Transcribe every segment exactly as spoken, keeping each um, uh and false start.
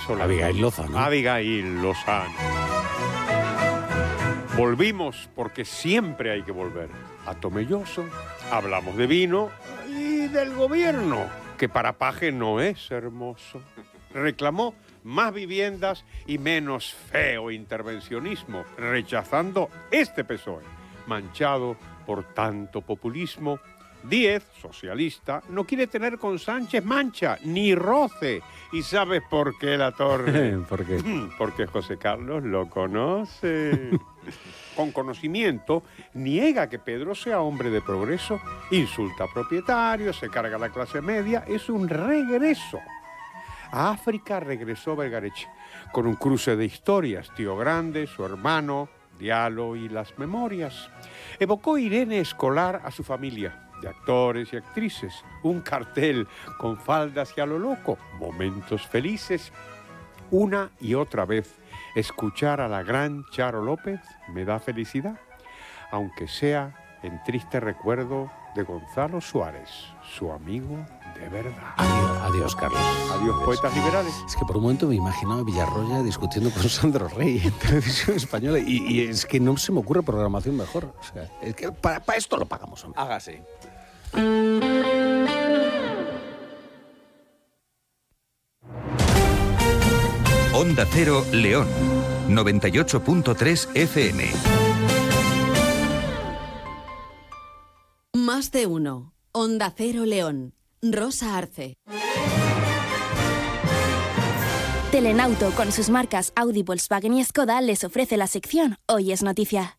venezolana. Abigail Lozano. Abigail Lozano. Volvimos porque siempre hay que volver. A Tomelloso, hablamos de vino y del gobierno, que para Paje no es hermoso. Reclamó más viviendas y menos feo intervencionismo, rechazando este P S O E, manchado por tanto populismo. Díez, socialista, no quiere tener con Sánchez mancha ni roce. ¿Y sabes por qué, La Torre? ¿Por qué? Porque José Carlos lo conoce. Con conocimiento, niega que Pedro sea hombre de progreso, insulta a propietarios, se carga a la clase media. Es un regreso. A África regresó Vergareche, con un cruce de historias, Tío Grande, su hermano, Diallo y las memorias. Evocó Irene Escolar a su familia, de actores y actrices, un cartel con faldas y a lo loco, momentos felices. Una y otra vez, escuchar a la gran Charo López me da felicidad, aunque sea en triste recuerdo de Gonzalo Suárez, su amigo de verdad. Adiós, adiós Carlos. Adiós, poetas liberales. Es que por un momento me imaginaba a Villarroya discutiendo con Sandro Rey en Televisión Española y, y es que no se me ocurre programación mejor. O sea, es que para, para esto lo pagamos, hombre. Hágase. Onda Cero León, noventa y ocho punto tres F M. Más de uno. Onda Cero León. Rosa Arce. Telenauto, con sus marcas Audi, Volkswagen y Skoda, les ofrece la sección Hoy es Noticia.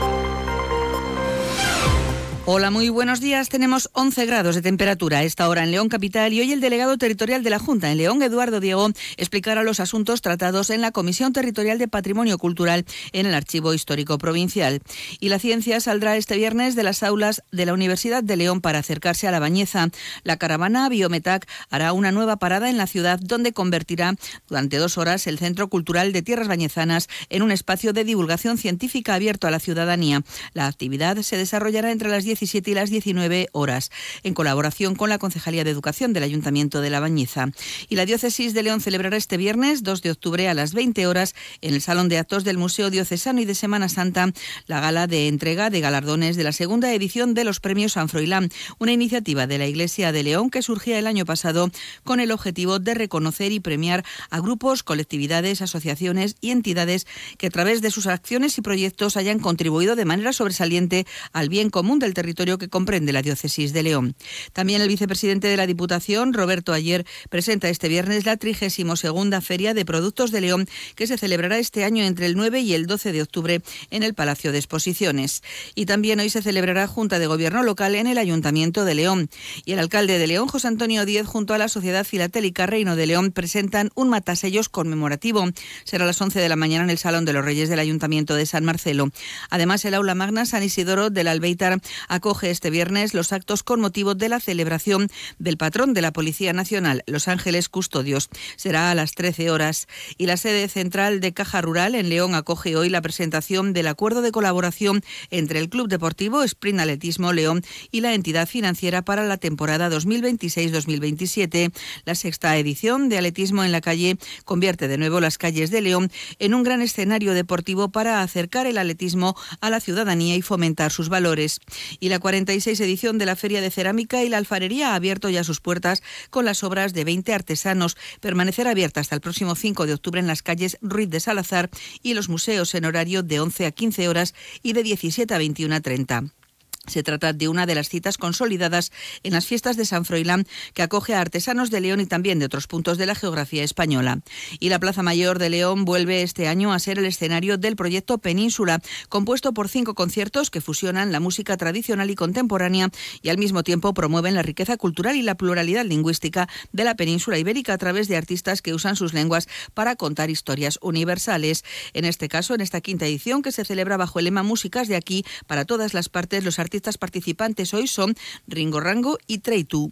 Hola, muy buenos días. Tenemos once grados de temperatura a esta hora en León capital y hoy el delegado territorial de la Junta en León, Eduardo Diego, explicará los asuntos tratados en la Comisión Territorial de Patrimonio Cultural en el Archivo Histórico Provincial. Y la ciencia saldrá este viernes de las aulas de la Universidad de León para acercarse a La Bañeza. La caravana Biometac hará una nueva parada en la ciudad donde convertirá durante dos horas el Centro Cultural de Tierras Bañezanas en un espacio de divulgación científica abierto a la ciudadanía. La actividad se desarrollará entre las diecisiete y las diecinueve horas, en colaboración con la Concejalía de Educación del Ayuntamiento de La Bañeza. Y la Diócesis de León celebrará este viernes, dos de octubre, a las veinte horas, en el Salón de Actos del Museo Diocesano y de Semana Santa, la gala de entrega de galardones de la segunda edición de los Premios San Froilán, una iniciativa de la Iglesia de León que surgía el año pasado con el objetivo de reconocer y premiar a grupos, colectividades, asociaciones y entidades que a través de sus acciones y proyectos hayan contribuido de manera sobresaliente al bien común del territorio que comprende la Diócesis de León. También el vicepresidente de la Diputación, Roberto Ayer, presenta este viernes la trigésima segunda Feria de Productos de León, que se celebrará este año entre el nueve y el doce de octubre en el Palacio de Exposiciones. Y también hoy se celebrará Junta de Gobierno Local en el Ayuntamiento de León. Y el alcalde de León, José Antonio Díez, junto a la Sociedad Filatélica Reino de León, presentan un matasellos conmemorativo. Será a las once de la mañana en el Salón de los Reyes del Ayuntamiento de San Marcelo. Además, el Aula Magna San Isidoro del Albéitar acoge este viernes los actos con motivo de la celebración del patrón de la Policía Nacional, Los Ángeles Custodios. Será a las trece horas. Y la sede central de Caja Rural en León acoge hoy la presentación del acuerdo de colaboración entre el Club Deportivo Sprint Atletismo León y la entidad financiera para la temporada dos mil veintiséis dos mil veintisiete. La sexta edición de Atletismo en la Calle convierte de nuevo las calles de León en un gran escenario deportivo para acercar el atletismo a la ciudadanía y fomentar sus valores. Y la cuarenta y seis edición de la Feria de Cerámica y la Alfarería ha abierto ya sus puertas con las obras de veinte artesanos. Permanecerá abierta hasta el próximo cinco de octubre en las calles Ruiz de Salazar y los museos en horario de once a quince horas y de diecisiete a veintiuna a treinta. Se trata de una de las citas consolidadas en las fiestas de San Froilán, que acoge a artesanos de León y también de otros puntos de la geografía española. Y la Plaza Mayor de León vuelve este año a ser el escenario del proyecto Península, compuesto por cinco conciertos que fusionan la música tradicional y contemporánea y al mismo tiempo promueven la riqueza cultural y la pluralidad lingüística de la península ibérica a través de artistas que usan sus lenguas para contar historias universales. En este caso, en esta quinta edición, que se celebra bajo el lema Músicas de aquí para todas las partes, los artistas artistas participantes hoy son Ringo Rango y Treitu.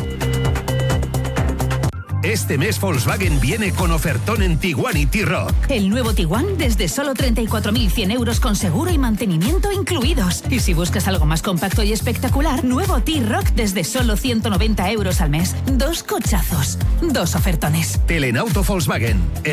Este mes Volkswagen viene con ofertón en Tiguan y T-Roc. El nuevo Tiguan desde solo treinta y cuatro mil cien euros con seguro y mantenimiento incluidos. Y si buscas algo más compacto y espectacular, nuevo T-Roc desde solo ciento noventa euros al mes. Dos cochazos, dos ofertones. Telenauto Volkswagen.